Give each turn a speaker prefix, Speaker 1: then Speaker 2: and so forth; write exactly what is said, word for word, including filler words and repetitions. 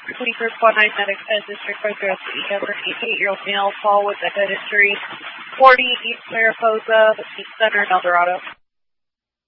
Speaker 1: Police Report nine Medic ten District Court zero three number eighty-eight-year-old male fall with a head injury, forty East Mariposa, East Center, El Dorado.